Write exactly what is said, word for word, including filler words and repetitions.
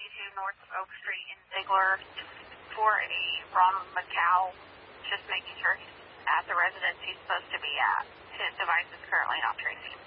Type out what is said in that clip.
fifty-two north of Oak Street in Ziegler for a Ronald McCow, just making sure he's at the residence he's supposed to be at. His device is currently not tracing.